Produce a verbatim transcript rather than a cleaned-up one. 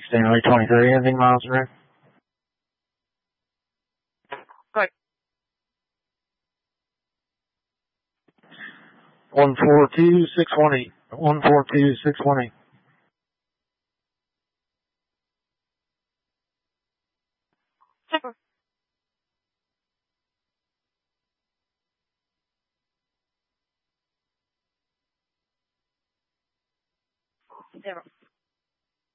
Stanley twenty-three, anything miles per hour? Good. One four two six one eight. One four two six one eight. Super. Zero.